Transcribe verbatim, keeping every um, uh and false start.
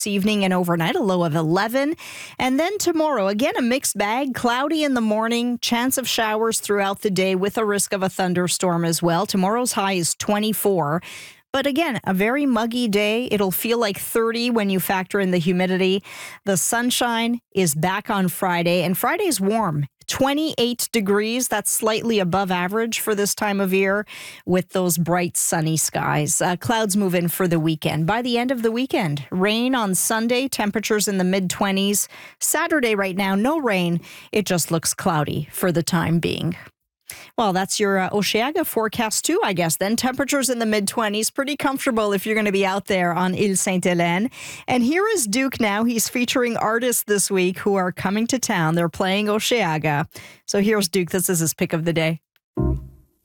evening and overnight, a low of eleven. And then tomorrow, again, a mixed bag, cloudy in the morning, chance of showers throughout the day with a risk of a thunderstorm as well. Tomorrow's high is twenty-four. But again, a very muggy day. It'll feel like thirty when you factor in the humidity. The sunshine is back on Friday, and Friday's warm. twenty-eight degrees. That's slightly above average for this time of year with those bright sunny skies. Uh, clouds move in for the weekend. By the end of the weekend, rain on Sunday, temperatures in the mid-twenties. Saturday right now, no rain. It just looks cloudy for the time being. Well, that's your uh, Osheaga forecast too, I guess. Then temperatures in the mid-twenties, pretty comfortable if you're going to be out there on Ile Sainte-Hélène. And here is Duke now. He's featuring artists this week who are coming to town. They're playing Osheaga. So here's Duke. This is his pick of the day.